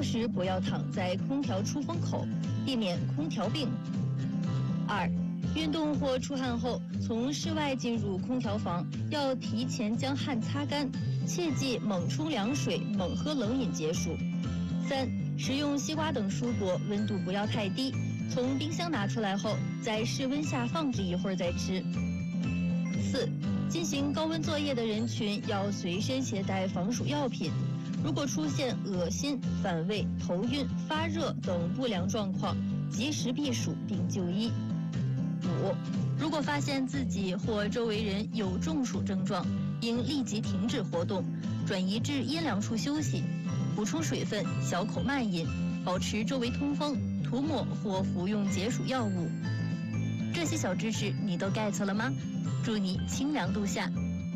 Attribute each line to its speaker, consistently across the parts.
Speaker 1: 时不要躺在空调出风口，避免空调病。2. 运动或出汗后，从室外进入空调房，要提前将汗擦干，切忌猛冲凉水、猛喝冷饮解暑。3. 食用西瓜等蔬果，温度不要太低，从冰箱拿出来后，在室温下放置一会儿再吃。4. 进行高温作业的人群要随身携带防暑药品，如果出现恶心、反胃、头晕、发热等不良状况，及时避暑并就医。5. 如果发现自己或周围人有中暑症状，应立即停止活动，转移至阴凉处休息，补充水分，小口慢饮，保持周围通风，涂抹或服用解暑药物。这些小知识你都 get 了吗？祝你清凉度夏。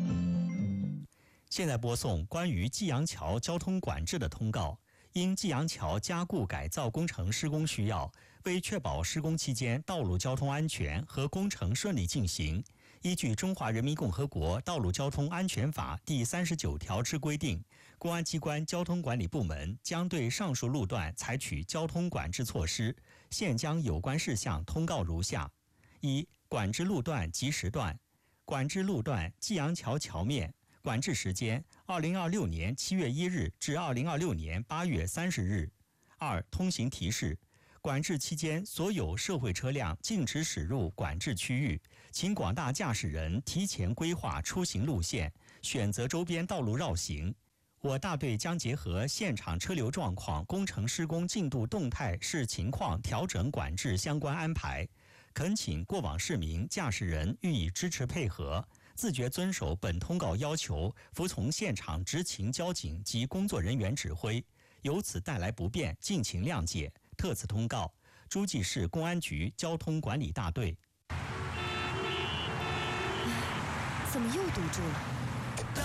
Speaker 2: 现在播送关于济阳桥交通管制的通告。因济阳桥加固改造工程施工需要，为确保施工期间道路交通安全和工程顺利进行，依据《中华人民共和国道路交通安全法》第39条之规定，公安机关交通管理部门将对上述路段采取交通管制措施。现将有关事项通告如下： 1. 管制路段及时段。管制路段济阳桥桥面，管制时间2026年7月1日至2026年8月30日。2. 通行提示：管制期间，所有社会车辆禁止驶入管制区域，请广大驾驶人提前规划出行路线，选择周边道路绕行。我大队将结合现场车流状况、工程施工进度动态视情况调整管制相关安排，恳请过往市民、驾驶人予以支持配合，自觉遵守本通告要求，服从现场执勤交警及工作人员指挥，由此带来不便，敬请谅解。特此通告，诸暨市公安局交通管理大队。
Speaker 3: 怎么又堵住了？